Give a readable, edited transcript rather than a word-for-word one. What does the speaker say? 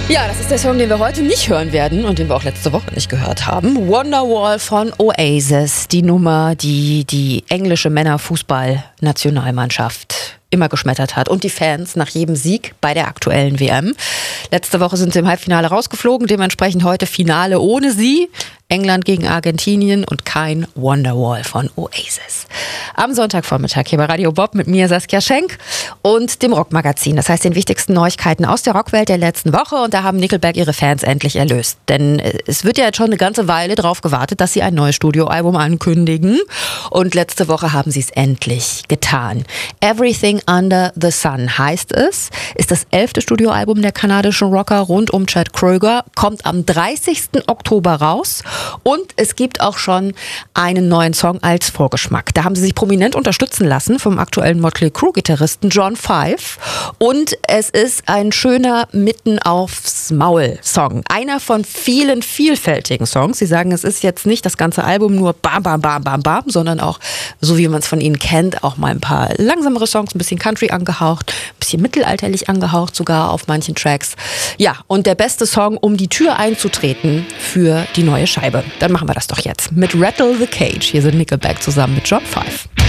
Ja, das ist der Song, den wir heute nicht hören werden und den wir auch letzte Woche nicht gehört haben. Wonderwall von Oasis, die Nummer, die die englische Männerfußballnationalmannschaft immer geschmettert hat und die Fans nach jedem Sieg bei der aktuellen WM. Letzte Woche sind sie im Halbfinale rausgeflogen, dementsprechend heute Finale ohne sie. England gegen Argentinien und kein Wonderwall von Oasis. Am Sonntagvormittag hier bei Radio Bob mit mir Saskia Schenk und dem Rockmagazin. Das heißt den wichtigsten Neuigkeiten aus der Rockwelt der letzten Woche. Und da haben Nickelback ihre Fans endlich erlöst. Denn es wird ja jetzt schon eine ganze Weile drauf gewartet, dass sie ein neues Studioalbum ankündigen. Und letzte Woche haben sie es endlich getan. Everything Under the Sun heißt es. Ist das 11. Studioalbum der kanadischen Rocker rund um Chad Kroeger. Kommt am 30. Oktober raus. Und es gibt auch schon einen neuen Song als Vorgeschmack. Da haben sie sich prominent unterstützen lassen vom aktuellen Mötley Crüe-Gitarristen John Five. Und es ist ein schöner Mitten aufs Maul-Song. Einer von vielen vielfältigen Songs. Sie sagen, es ist jetzt nicht das ganze Album nur bam, bam, bam, bam, bam, sondern auch, so wie man es von ihnen kennt, auch mal ein paar langsamere Songs, ein bisschen Country angehaucht, ein bisschen mittelalterlich angehaucht sogar auf manchen Tracks. Ja, und der beste Song, um die Tür einzutreten für die neue Scheibe. Dann machen wir das doch jetzt mit Rattle the Cage. Hier sind Nickelback zusammen mit John Five.